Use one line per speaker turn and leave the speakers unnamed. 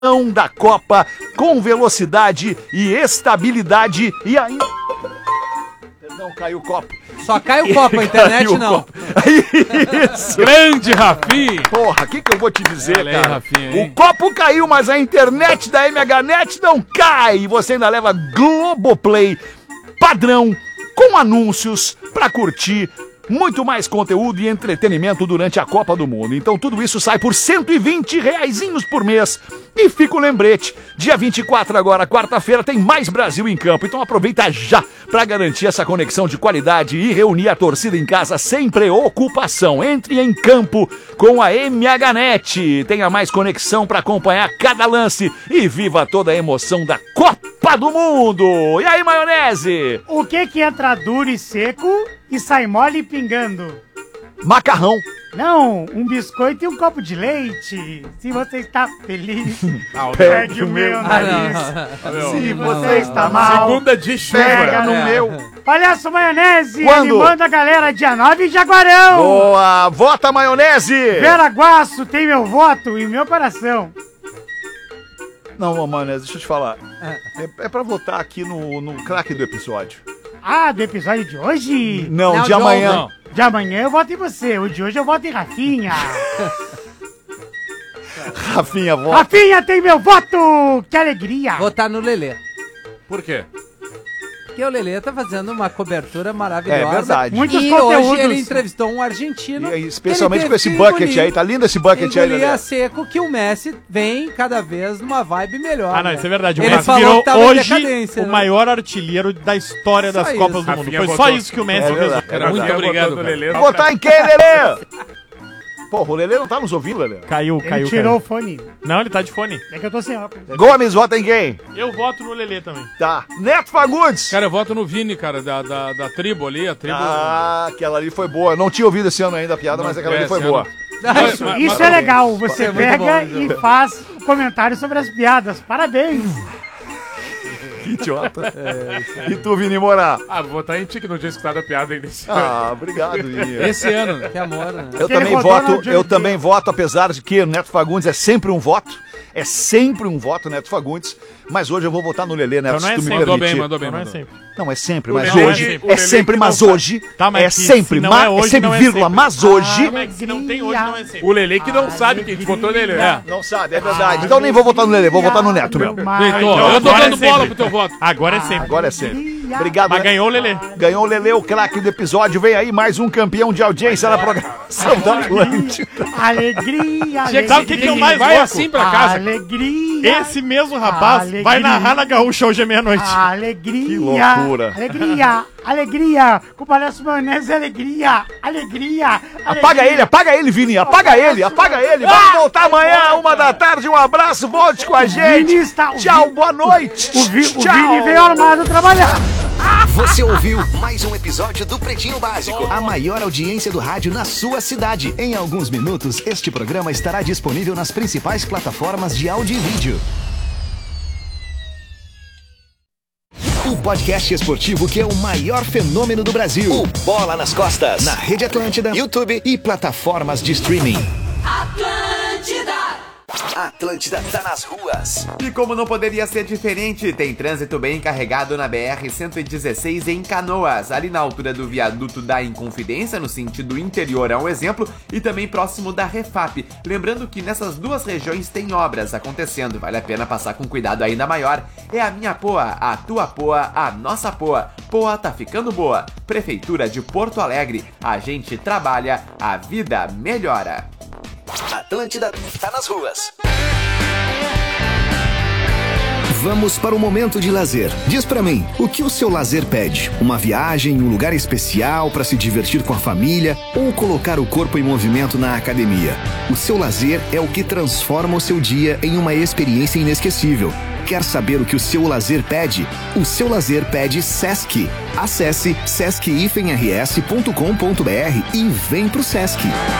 da Copa com velocidade e estabilidade e ainda... Perdão, caiu o copo.
Só cai o copo, a internet não.
Isso.
Grande Rafinha.
Porra, o que eu vou te dizer,
Olha aí,
cara?
Rafinha,
O copo caiu, mas a internet da MHNet não cai. E você ainda leva Globoplay padrão com anúncios pra curtir muito mais conteúdo e entretenimento durante a Copa do Mundo. Então tudo isso sai por R$120 por mês. E fica o lembrete, dia 24 agora, quarta-feira, tem mais Brasil em campo. Então aproveita já para garantir essa conexão de qualidade e reunir a torcida em casa sem preocupação. Entre em campo com a MHNet. Tenha mais conexão para acompanhar cada lance e viva toda a emoção da Copa do Mundo. E aí, maionese?
O que entra duro e seco e sai mole e pingando?
Macarrão.
Não, um biscoito e um copo de leite. Se você está feliz, pegue o meu nariz. Se você está mal,
Segunda de chuva.
Pega no meu.
Palhaço Maionese,
Quando?
ele manda a galera dia 9 em Jaguarão.
Boa, vota maionese.
Veraguaço tem meu voto e meu coração.
Não, maionese, deixa eu te falar. É pra votar aqui no craque do episódio.
Ah, do episódio de hoje?
Não, de amanhã.
Não.
De amanhã eu voto em você, o de hoje eu voto em Rafinha.
Rafinha, vota.
Rafinha tem meu voto! Que alegria!
Votar no Lelê.
Por quê?
Porque o Lelê tá fazendo uma cobertura maravilhosa.
É verdade.
Muitos
E
conteúdos.
hoje ele entrevistou um argentino.
E aí, especialmente
que ele
com esse
teve que
bucket
engolir-
aí, tá lindo esse bucket aí,
engolir
Lelê.
a seco que o Messi vem cada vez numa vibe melhor.
Ah, não,
né?
isso é verdade. O
Ele
Messi
falou
virou
que tava em
hoje
decadência,
o
né?
maior artilheiro da história das
Só
Copas
isso.
do Mundo.
Rafinha
Foi
botou-
só isso que o Messi
É
fez.
verdade.
Era muito obrigado, cara.
Votar em quem, Lelê? Porra, o Lelê não tá nos ouvindo, Lelê.
Caiu,
Ele
caiu,
tirou
caiu.
o fone.
Não, ele tá de fone.
É que eu tô sem óculos.
Gomes, vota em quem?
Eu voto no Lelê também.
Tá. Neto Fagundes.
Cara, eu voto no Vini, cara, da tribo ali, a tribo...
Ah, aquela ali foi boa. Não tinha ouvido esse ano ainda a piada, mas aquela ali foi
esse
boa.
ano.
Isso é legal, você
É muito
pega
bom,
e faz comentário sobre as piadas. Parabéns!
Que idiota. E tu, Vini Moura?
Ah, vou votar em ti que não tinha escutado a piada ainda esse
Ah, obrigado, Vini.
Esse ano.
Que amor, né?
Eu
Que ele
também
votou
voto,
no Johnny
eu
Depp.
também voto, apesar de que o Neto Fagundes é sempre um voto. É sempre um voto, Neto Fagundes. Mas hoje eu vou votar no Lelê, Neto,
Então não
se
é
tu me
sempre.
permitir.
Mandou bem,
Não é
mandou.
sempre.
Não, é sempre,
O
mas
Lelê
hoje.
que- o
É
Lelê
sempre,
que
mas
não
hoje.
Tá, mas
É
que se
sempre,
não é hoje,
é sempre
não é
vírgula,
sempre.
mas hoje.
Mas se não tem hoje, não é sempre.
O Lelê que não sabe que a gente votou nele. É.
Não sabe, é verdade. Então nem vou votar no Lelê, vou votar no Neto mesmo.
Heitor,
Então,
eu tô
agora é
dando bola
sempre.
pro teu voto.
Agora é sempre.
Agora é sempre. Obrigado,
Mas
Neto.
ganhou o Lelê.
Ganhou o Lelê, o craque do episódio. Vem aí mais um campeão de audiência na programação da Atlântida.
Alegria,
Sabe o que eu mais
Vai
gosto?
assim pra casa.
Alegria.
Esse mesmo rapaz
Alegria.
vai narrar na Gaúcha hoje à meia-noite.
Alegria.
Que loucura.
Alegria. Alegria. Com o Palhaço Maionese, alegria. Alegria.
Apaga ele, Vini. Apaga ele. Vamos voltar amanhã, 1h da tarde. Um abraço, volte com a gente.
Vini está-
Tchau, boa noite.
O
Tchau.
Vini veio armado trabalhar.
Você ouviu mais um episódio do Pretinho Básico, a maior audiência do rádio na sua cidade. Em alguns minutos, este programa estará disponível nas principais plataformas de áudio e vídeo. O podcast esportivo que é o maior fenômeno do Brasil. O Bola nas Costas. Na Rede Atlântida, YouTube e plataformas de streaming. Atlântida tá nas ruas.
E como não poderia ser diferente, tem trânsito bem carregado na BR-116 em Canoas, ali na altura do viaduto da Inconfidência, no sentido interior é um exemplo, e também próximo da Refap. Lembrando que nessas duas regiões tem obras acontecendo, vale a pena passar com cuidado ainda maior. É a minha Poa, a tua Poa, a nossa Poa. Poa tá ficando boa. Prefeitura de Porto Alegre, a gente trabalha, a vida melhora.
Atlântida tá nas ruas. Vamos para o momento de lazer. Diz pra mim, o que o seu lazer pede? Uma viagem, um lugar especial para se divertir com a família ou colocar o corpo em movimento na academia? O seu lazer é o que transforma o seu dia em uma experiência inesquecível. Quer saber o que o seu lazer pede? O seu lazer pede Sesc. Acesse sesc-rs.com.br e vem pro Sesc.